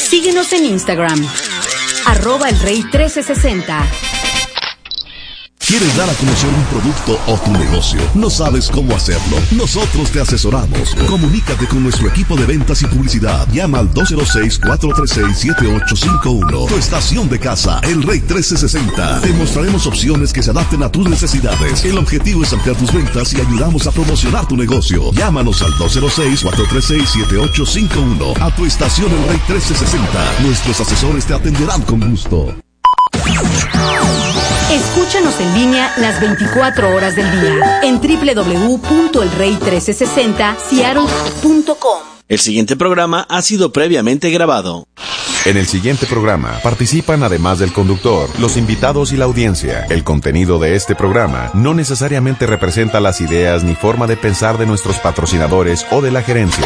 Síguenos en Instagram, @elrey1360. ¿Quieres dar a conocer un producto o tu negocio? ¿No sabes cómo hacerlo? Nosotros te asesoramos. Comunícate con nuestro equipo de ventas y publicidad. Llama al 206-436-7851. Tu estación de casa, El Rey 1360. Te mostraremos opciones que se adapten a tus necesidades. El objetivo es ampliar tus ventas y ayudamos a promocionar tu negocio. Llámanos al 206-436-7851. A tu estación El Rey 1360. Nuestros asesores te atenderán con gusto. Escúchanos en línea las 24 horas del día en www.elrey1360seattle.com. El siguiente programa ha sido previamente grabado. En el siguiente programa participan, además del conductor, los invitados y la audiencia. El contenido de este programa no necesariamente representa las ideas ni forma de pensar de nuestros patrocinadores o de la gerencia.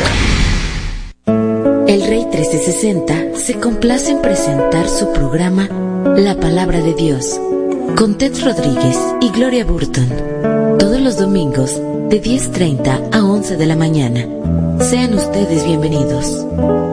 El Rey 1360 se complace en presentar su programa La Palabra de Dios, con Ted Rodríguez y Gloria Burton, todos los domingos de 10:30 a 11 de la mañana. Sean ustedes bienvenidos.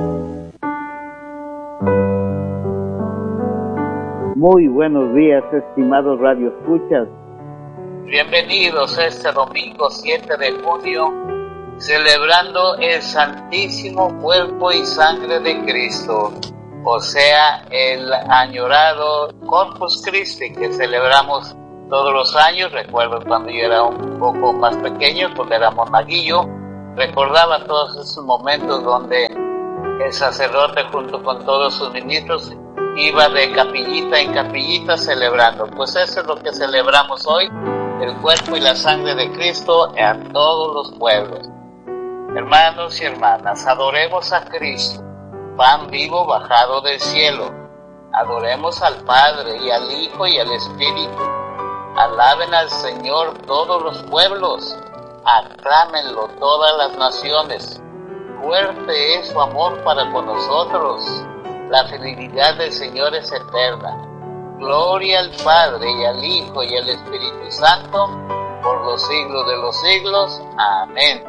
Muy buenos días, estimados radioescuchas. Bienvenidos este domingo 7 de junio, celebrando el santísimo cuerpo y sangre de Cristo, o sea, el añorado Corpus Christi que celebramos todos los años. Recuerdo cuando yo era un poco más pequeño, cuando era monaguillo, recordaba todos esos momentos donde el sacerdote junto con todos sus ministros iba de capillita en capillita celebrando. Pues eso es lo que celebramos hoy, el cuerpo y la sangre de Cristo en todos los pueblos. Hermanos y hermanas, adoremos a Cristo, pan vivo bajado del cielo. Adoremos al Padre y al Hijo y al Espíritu. Alaben al Señor todos los pueblos. Aclámenlo todas las naciones. Fuerte es su amor para con nosotros. La fidelidad del Señor es eterna. Gloria al Padre y al Hijo y al Espíritu Santo, por los siglos de los siglos. Amén.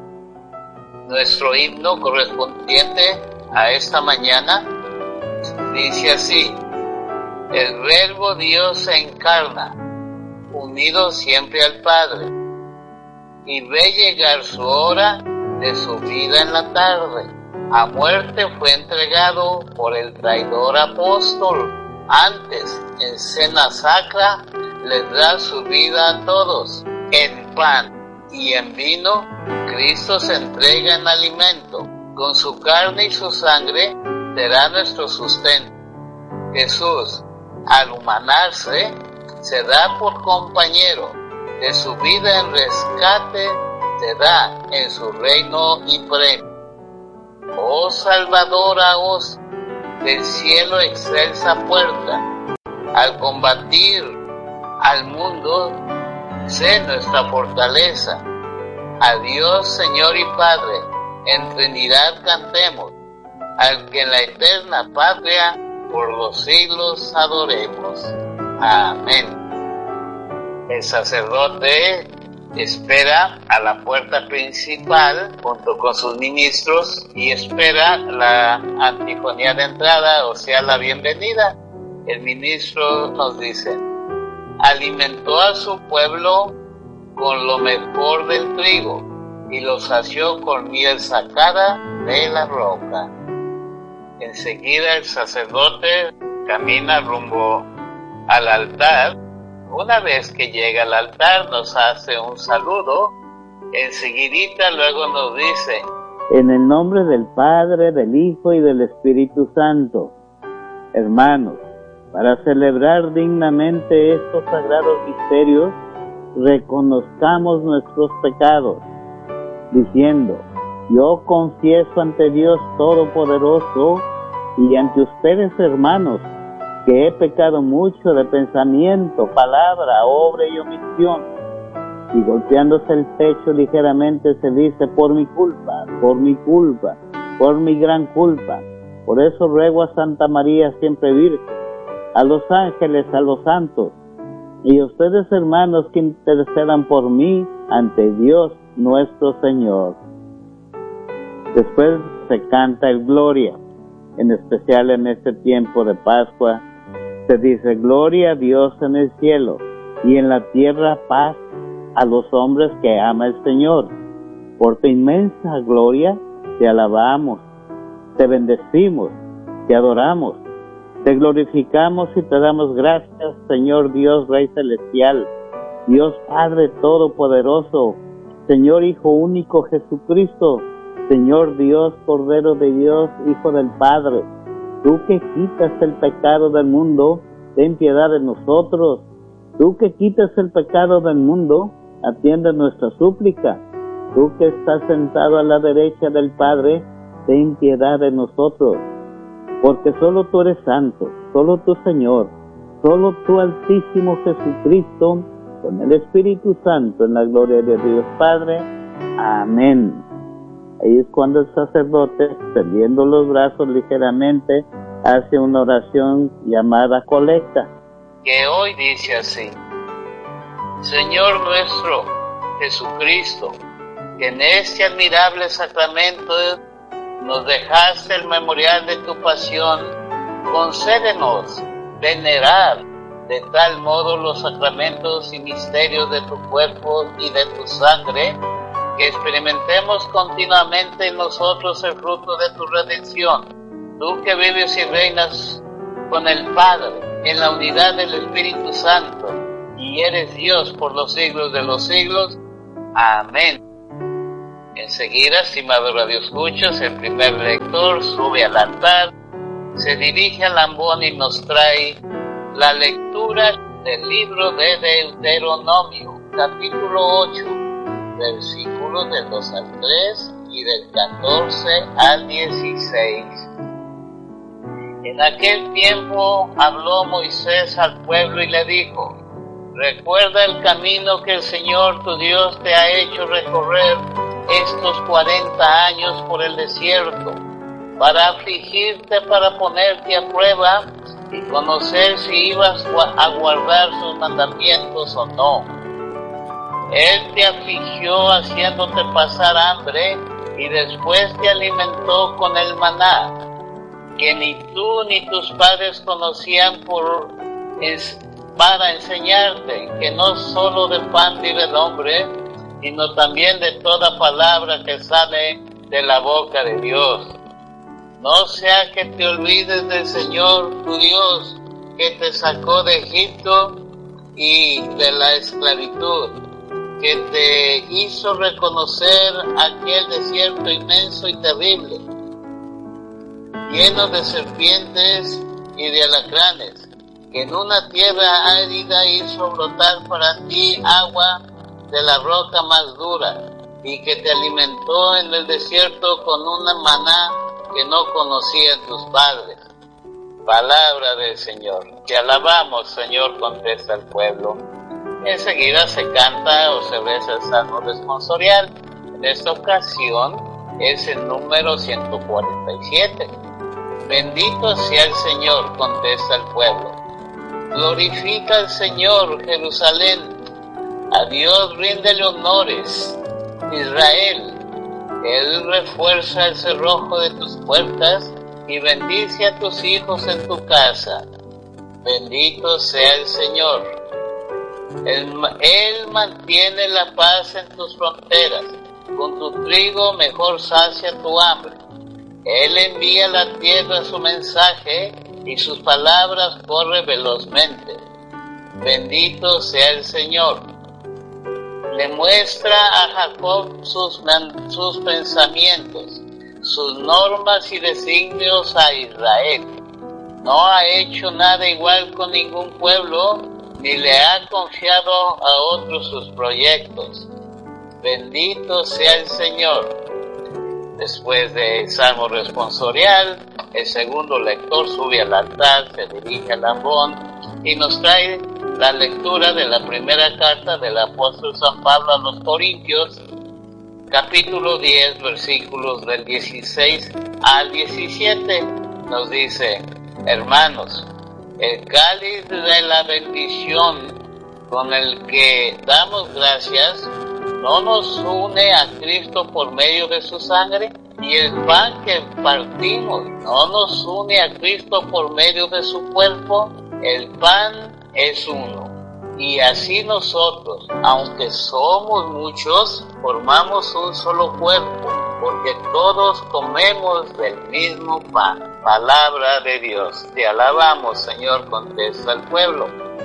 Nuestro himno correspondiente a esta mañana dice así: el Verbo Dios se encarna, unido siempre al Padre, y ve llegar su hora de su vida en la tarde. A muerte fue entregado por el traidor apóstol. Antes, en cena sacra, les da su vida a todos. En pan y en vino, Cristo se entrega en alimento. Con su carne y su sangre será nuestro sustento. Jesús, al humanarse, se da por compañero. De su vida en rescate se da en su reino y premio. Oh Salvadora, os del cielo excelsa puerta, al combatir al mundo, sé nuestra fortaleza. A Dios, Señor y Padre, en Trinidad cantemos, al que en la eterna patria por los siglos adoremos. Amén. El sacerdote espera a la puerta principal junto con sus ministros y espera la antifonía de entrada, o sea, la bienvenida. El ministro nos dice: alimentó a su pueblo con lo mejor del trigo y lo sació con miel sacada de la roca. Enseguida el sacerdote camina rumbo al altar. Una vez que llega al altar nos hace un saludo. Enseguidita luego nos dice: en el nombre del Padre, del Hijo y del Espíritu Santo. Hermanos, para celebrar dignamente estos sagrados misterios, reconozcamos nuestros pecados, diciendo: yo confieso ante Dios Todopoderoso y ante ustedes, hermanos, que he pecado mucho de pensamiento, palabra, obra y omisión. Y golpeándose el pecho ligeramente se dice: por mi culpa, por mi culpa, por mi gran culpa. Por eso ruego a Santa María siempre Virgen, a los ángeles, a los santos, y a ustedes, hermanos, que intercedan por mí ante Dios nuestro Señor. Después se canta el Gloria. en especial en este tiempo de Pascua, se dice: gloria a Dios en el cielo y en la tierra paz a los hombres que ama el Señor. Por tu inmensa gloria te alabamos, te bendecimos, te adoramos, te glorificamos y te damos gracias, Señor Dios, Rey Celestial, Dios Padre Todopoderoso, Señor Hijo único Jesucristo, Señor Dios, Cordero de Dios, Hijo del Padre. Tú que quitas el pecado del mundo, ten piedad de nosotros. Tú que quitas el pecado del mundo, atiende nuestra súplica. Tú que estás sentado a la derecha del Padre, ten piedad de nosotros. Porque solo tú eres santo, solo tú, Señor, solo tú, Altísimo Jesucristo, con el Espíritu Santo, en la gloria de Dios Padre. Amén. Ahí es cuando el sacerdote, extendiendo los brazos ligeramente, hace una oración llamada colecta, que hoy dice así: Señor nuestro Jesucristo, que en este admirable sacramento nos dejaste el memorial de tu pasión, concédenos venerar de tal modo los sacramentos y misterios de tu cuerpo y de tu sangre, que experimentemos continuamente en nosotros el fruto de tu redención. Tú que vives y reinas con el Padre en la unidad del Espíritu Santo y eres Dios por los siglos de los siglos. Amén. Enseguida, estimados radioescuchas, el primer lector sube al altar, se dirige al ambón y nos trae la lectura del libro de Deuteronomio, capítulo 8, versículos del 2 al 3 y del 14 al 16. En aquel tiempo habló Moisés al pueblo y le dijo: recuerda el camino que el Señor tu Dios te ha hecho recorrer estos 40 años por el desierto, para afligirte, para ponerte a prueba y conocer si ibas a guardar sus mandamientos o no. Él te afligió haciéndote pasar hambre y después te alimentó con el maná, que ni tú ni tus padres conocían, para enseñarte que no solo de pan vive el hombre, sino también de toda palabra que sale de la boca de Dios. No sea que te olvides del Señor tu Dios, que te sacó de Egipto y de la esclavitud, que te hizo reconocer aquel desierto inmenso y terrible, lleno de serpientes y de alacranes, que en una tierra árida hizo brotar para ti agua de la roca más dura, y que te alimentó en el desierto con una maná que no conocían tus padres. Palabra del Señor. Te alabamos, Señor, contesta el pueblo. Enseguida se canta o se reza el Salmo responsorial. En esta ocasión es el número 147. Bendito sea el Señor, contesta el pueblo. Glorifica al Señor, Jerusalén. A Dios ríndele honores, Israel. Él refuerza el cerrojo de tus puertas y bendice a tus hijos en tu casa. Bendito sea el Señor. Él mantiene la paz en tus fronteras. Con tu trigo mejor sacia tu hambre. Él envía a la tierra su mensaje y sus palabras corren velozmente. Bendito sea el Señor. Le muestra a Jacob sus pensamientos, sus normas y designios a Israel. No ha hecho nada igual con ningún pueblo, ni le ha confiado a otros sus proyectos. Bendito sea el Señor. Después del Salmo responsorial, el segundo lector sube al altar, se dirige al ambón y nos trae la lectura de la primera carta del apóstol San Pablo a los Corintios, capítulo 10, versículos del 16 al 17. Nos dice: hermanos, el cáliz de la bendición con el que damos gracias, ¿no nos une a Cristo por medio de su sangre? Y el pan que partimos no nos une a Cristo por medio de su cuerpo. El pan es uno. Y así nosotros, aunque somos muchos, formamos un solo cuerpo, porque todos comemos del mismo pan. Palabra de Dios. Te alabamos, Señor, contesta el pueblo.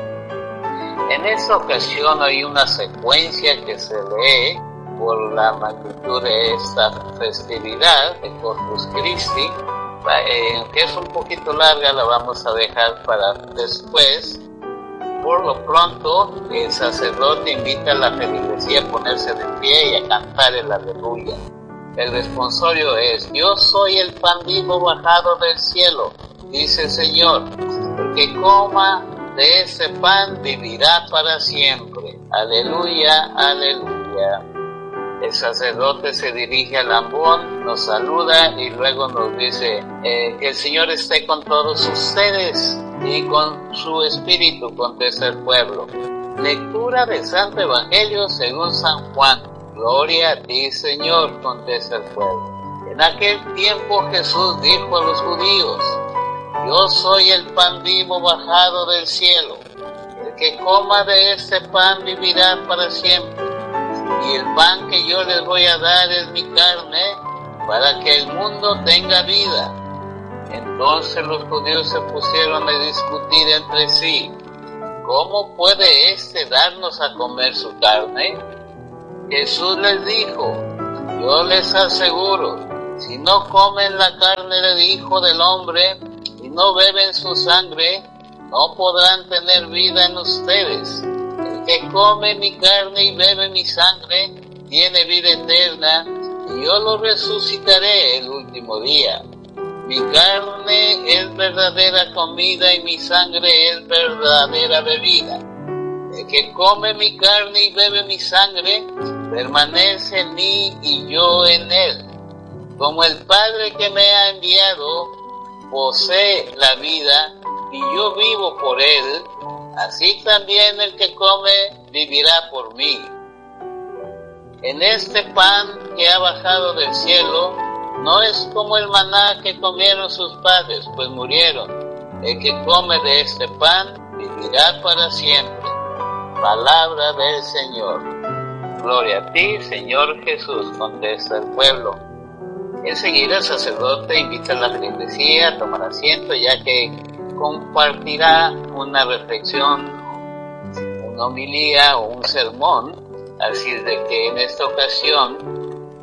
En esta ocasión hay una secuencia que se lee por la magnitud de esta festividad de Corpus Christi, que es un poquito larga, la vamos a dejar para después. Por lo pronto, el sacerdote invita a la feligresía a ponerse de pie y a cantar el aleluya. El responsorio es: yo soy el pan vivo bajado del cielo, dice el Señor. El que coma de ese pan vivirá para siempre. Aleluya, aleluya. El sacerdote se dirige al ambón, nos saluda y luego nos dice: que el Señor esté con todos ustedes y con su espíritu, contesta el pueblo. Lectura del Santo Evangelio según San Juan. Gloria a ti, Señor, contesta el pueblo. En aquel tiempo Jesús dijo a los judíos: yo soy el pan vivo bajado del cielo. El que coma de este pan vivirá para siempre. Y el pan que yo les voy a dar es mi carne, para que el mundo tenga vida. Entonces los judíos se pusieron a discutir entre sí: ¿cómo puede éste darnos a comer su carne? Jesús les dijo: yo les aseguro, si no comen la carne del Hijo del Hombre y no beben su sangre, no podrán tener vida en ustedes. El que come mi carne y bebe mi sangre tiene vida eterna, y yo lo resucitaré el último día. Mi carne es verdadera comida y mi sangre es verdadera bebida. El que come mi carne y bebe mi sangre permanece en mí y yo en él. Como el Padre que me ha enviado posee la vida y yo vivo por él, así también el que come vivirá por mí. En este pan que ha bajado del cielo no es como el maná que comieron sus padres, pues murieron. El que come de este pan vivirá para siempre. Palabra del Señor. Gloria a ti, Señor Jesús, contesta el pueblo. Enseguida el sacerdote invita a la feligresía a tomar asiento, ya que compartirá una reflexión, una homilía o un sermón. Así es de que en esta ocasión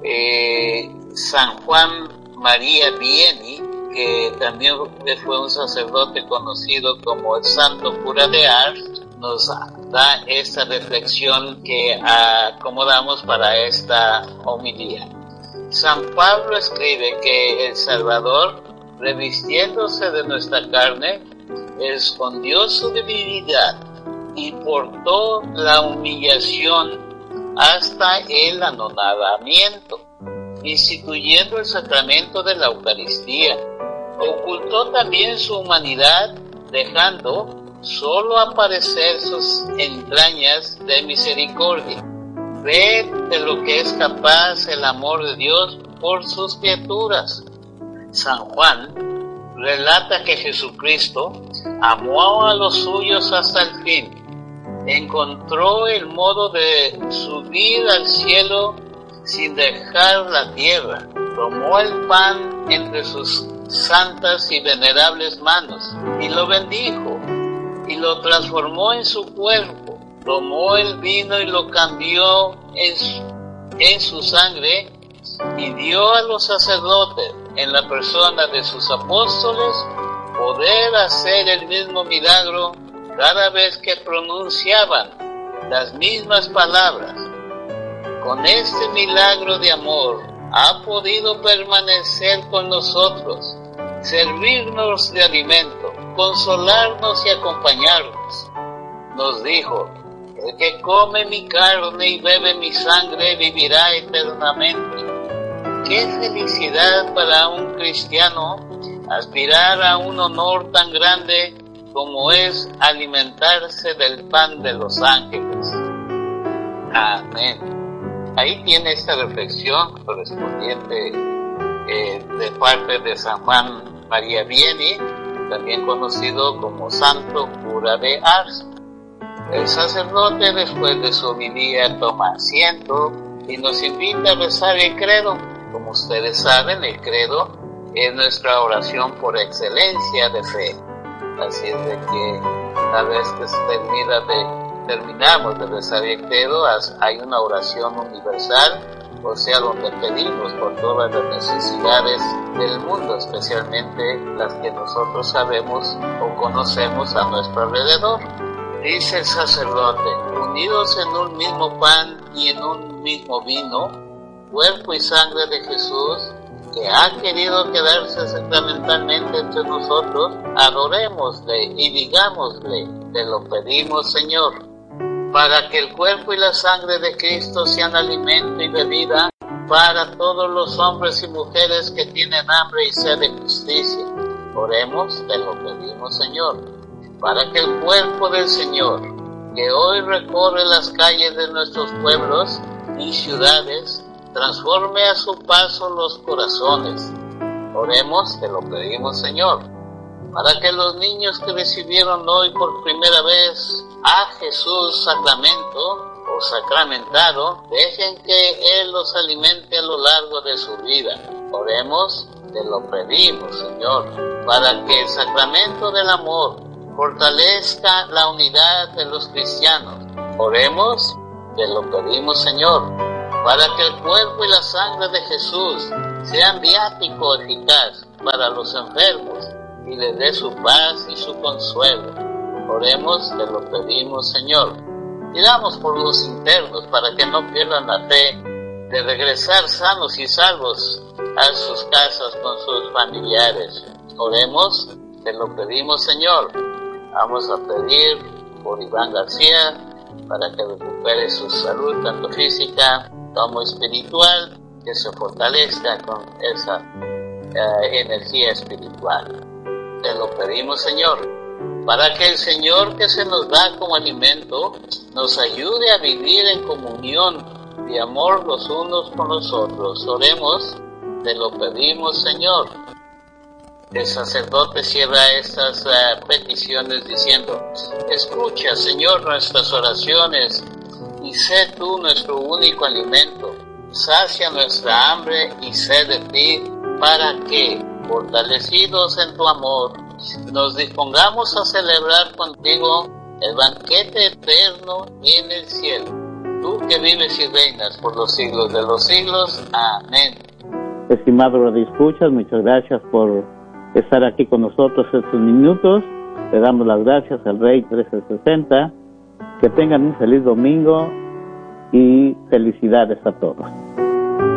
San Juan María Vianney, que también fue un sacerdote conocido como el Santo Cura de Ars, nos da esta reflexión que acomodamos para esta homilía. San Pablo escribe que el Salvador, revistiéndose de nuestra carne, escondió su divinidad y portó la humillación hasta el anonadamiento, instituyendo el sacramento de la Eucaristía. Ocultó también su humanidad, dejando solo aparecer sus entrañas de misericordia. Ve de lo que es capaz el amor de Dios por sus criaturas. San Juan relata que Jesucristo amó a los suyos hasta el fin. Encontró el modo de subir al cielo sin dejar la tierra. Tomó el pan entre sus santas y venerables manos y lo bendijo y lo transformó en su cuerpo. Tomó el vino y lo cambió en su sangre y dio a los sacerdotes, en la persona de sus apóstoles, poder hacer el mismo milagro cada vez que pronunciaban las mismas palabras. Con este milagro de amor ha podido permanecer con nosotros, servirnos de alimento, consolarnos y acompañarnos. Nos dijo: el que come mi carne y bebe mi sangre vivirá eternamente. Qué felicidad para un cristiano aspirar a un honor tan grande como es alimentarse del pan de los ángeles. Amén. Ahí tiene esta reflexión correspondiente de parte de San Juan María Vianney, también conocido como Santo Cura de Ars. El sacerdote, después de su homilía, toma asiento y nos invita a rezar el credo. Como ustedes saben, el credo es nuestra oración por excelencia de fe. Así es de que una vez que terminamos de rezar el credo, hay una oración universal, o sea, donde pedimos por todas las necesidades del mundo, especialmente las que nosotros sabemos o conocemos a nuestro alrededor. Dice el sacerdote: unidos en un mismo pan y en un mismo vino, cuerpo y sangre de Jesús, que ha querido quedarse sacramentalmente entre nosotros, adorémosle y digámosle: te lo pedimos, Señor, para que el cuerpo y la sangre de Cristo sean alimento y bebida para todos los hombres y mujeres que tienen hambre y sed de justicia. Oremos, te lo pedimos, Señor, para que el cuerpo del Señor, que hoy recorre las calles de nuestros pueblos y ciudades, transforme a su paso los corazones. Oremos, te lo pedimos, Señor, para que los niños que recibieron hoy por primera vez a Jesús sacramento o sacramentado, dejen que Él los alimente a lo largo de su vida. Oremos, te lo pedimos, Señor, para que el sacramento del amor fortalezca la unidad de los cristianos. Oremos, te lo pedimos, Señor, para que el cuerpo y la sangre de Jesús sean viático eficaz para los enfermos y les dé su paz y su consuelo. Oremos, te lo pedimos, Señor. Pidamos por los internos para que no pierdan la fe de regresar sanos y salvos a sus casas con sus familiares. Oremos, te lo pedimos, Señor. Vamos a pedir por Iván García para que recupere su salud, tanto física como espiritual, que se fortalezca con esa energía espiritual. Te lo pedimos, Señor, para que el Señor que se nos da como alimento nos ayude a vivir en comunión y amor los unos con los otros. Oremos, te lo pedimos, Señor. El sacerdote cierra estas peticiones diciendo: escucha, Señor, nuestras oraciones y sé tú nuestro único alimento. Sacia nuestra hambre y sed de ti, para que, fortalecidos en tu amor, nos dispongamos a celebrar contigo el banquete eterno en el cielo. Tú que vives y reinas por los siglos de los siglos. Amén. Estimado radioescuchas, muchas gracias por estar aquí con nosotros estos minutos. Le damos las gracias al Rey 1360. Que tengan un feliz domingo y felicidades a todos.